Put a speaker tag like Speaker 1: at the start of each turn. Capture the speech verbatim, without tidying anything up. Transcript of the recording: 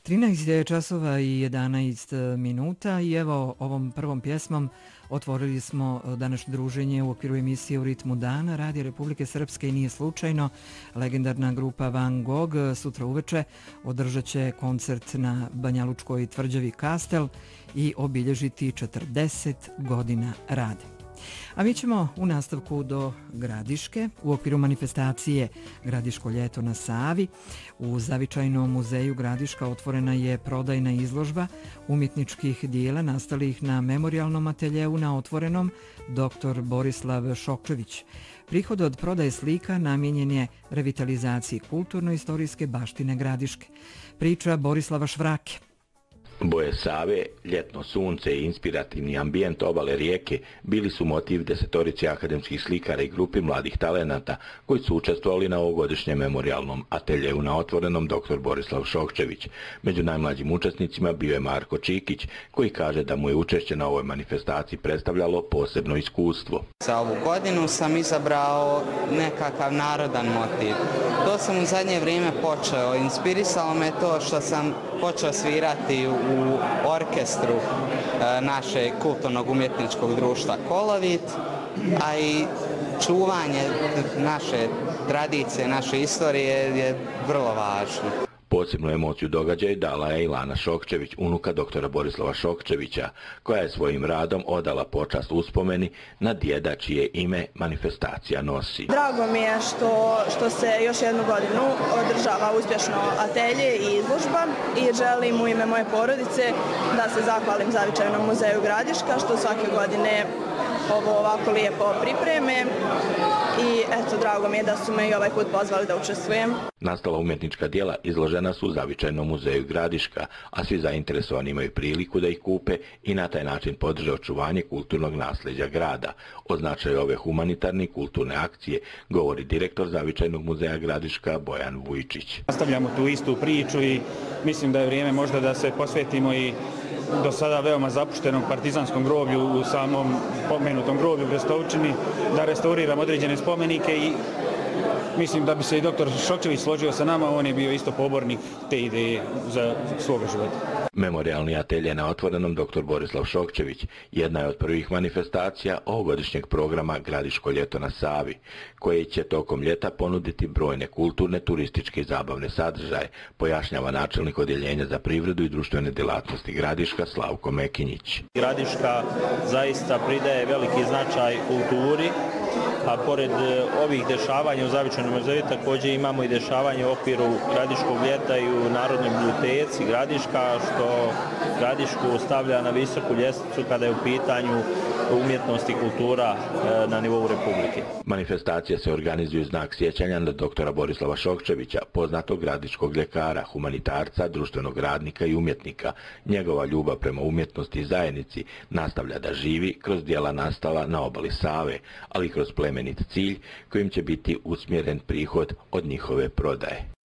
Speaker 1: trinaest je časova i jedanaest minuta i evo ovom prvom pjesmom otvorili smo današnje druženje u okviru emisije U ritmu dana Radija Republike Srpske i nije slučajno. Legendarna grupa Van Gogh sutra uveče održat će koncert na Banjalučkoj tvrđavi Kastel i obilježiti četrdeset godina rada. A mi ćemo u nastavku do Gradiške u okviru manifestacije Gradiško ljeto na Savi. U Zavičajnom muzeju Gradiška otvorena je prodajna izložba umjetničkih dijela nastalih na memorijalnom ateljeu na Otvorenom dr. Borislav Šokčević. Prihod od prodaje slika namijenjen je revitalizaciji kulturno-istorijske baštine Gradiške. Priča Borislava Švrake.
Speaker 2: Boje Save, ljetno sunce i inspirativni ambijent obale rijeke bili su motiv desetorici akademskih slikara i grupi mladih talenata koji su učestvovali na ovogodišnjem memorijalnom ateljeu na Otvorenom dr. Borislav Šokčević. Među najmlađim učesnicima bio je Marko Čikić, koji kaže da mu je učešće na ovoj manifestaciji predstavljalo posebno iskustvo.
Speaker 3: Za ovu godinu sam izabrao nekakav narodan motiv. To sam u zadnje vrijeme počeo. Inspirisalo me to što sam počeo svirati u orkestru našeg kulturnog umjetničkog društva Kolovit, a i čuvanje naše tradicije, naše istorije je vrlo važno.
Speaker 2: Posebnu emociju događaja dala je Ilana Šokčević, unuka doktora Borislava Šokčevića, koja je svojim radom odala počast uspomeni na djeda čije ime manifestacija nosi.
Speaker 4: Drago mi je što, što se još jednu godinu održava uspješno atelje i izložba i želim u ime moje porodice da se zahvalim Zavičajnom muzeju Gradiška što svake godine ovo ovako lijepo pripreme i eto, drago mi je da su me i ovaj put pozvali da učestvujem.
Speaker 2: Nastala umjetnička djela izložena su u Zavičajnom muzeju Gradiška, a svi zainteresovani imaju priliku da ih kupe i na taj način podrže očuvanje kulturnog nasljeđa grada. O značaju ove humanitarne i kulturne akcije govori direktor Zavičajnog muzeja Gradiška Bojan Vujčić.
Speaker 5: Nastavljamo tu istu priču i mislim da je vrijeme možda da se posvetimo i do sada veoma zapuštenom partizanskom groblju u samom pomenutom groblju u Brestovčini, da restauriramo određene spomenike i mislim da bi se i doktor Šokčević složio sa nama, on je bio isto pobornik te ideje za svoga života.
Speaker 2: Memorijalni atelje na Otvorenom dr. Borislav Šokčević jedna je od prvih manifestacija ovogodišnjeg programa Gradiško ljeto na Savi, koje će tokom ljeta ponuditi brojne kulturne, turističke i zabavne sadržaje, pojašnjava načelnik odjeljenja za privredu i društvene djelatnosti Gradiška Slavko Mekinjić.
Speaker 6: Gradiška zaista pridaje veliki značaj kulturi, a pored ovih dešavanja u Zavičajnom muzeju također imamo i dešavanje u okviru Gradiškog ljeta i u Narodnoj biblioteci Gradiška, što Gradišku stavlja na visoku ljestvicu kada je u pitanju umjetnost i kultura na nivou Republike.
Speaker 2: Manifestacija se organizuje znak sjećanja na doktora Borislava Šokčevića, poznatog gradiškog ljekara, humanitarca, društvenog radnika i umjetnika. Njegova ljubav prema umjetnosti i zajednici nastavlja da živi kroz djela nastala na obali Save, ali kroz plemenit cilj kojim će biti usmjeren prihod od njihove prodaje.